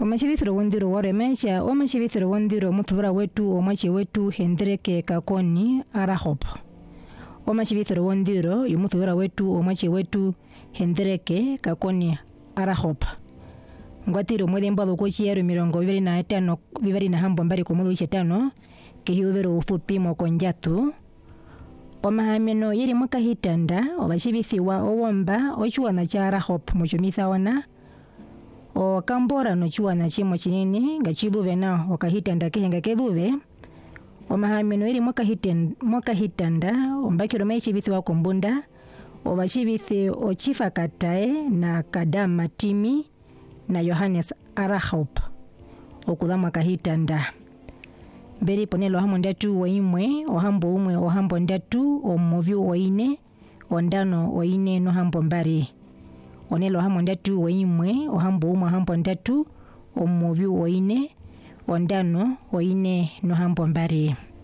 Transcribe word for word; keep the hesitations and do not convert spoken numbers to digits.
omashibithiro wondiro waremesha omashibithiro wondiro mutubura wetu omache wetu Hendrike Kakoni Arahop omashibithiro wondiro yumutubura wetu omache wetu Hendrike Kakoni Arahop ngwatiro mwede mbalo kochiero mirongo bibiri na etano bibiri na hambo mbari komudu chetano kehiyubero ufupi mokonjatu omahameno yiri mwakahitanda obashibithiwa owomba ochuwana cha Arahop mochumithaona o kambora no chuwana chimo chinini ngachiluve na okahitanda kehenga keluve omahameno iri mwakahitanda mwakahitanda ombakiro mechibithiwa kombunda obashibithi ochifa katae na Kadama Timi na Yohanes Arahop okudhamwa kahitanda beri ponelo hamo ndatu waimwe ohambo umwe ohambo ndatu omuvyu waine ondano waine no hambo mbari onelo hamo ndatu waimwe ohambo umwe ohambo ndatu omuvyu waine ondano waine no hambo mbari.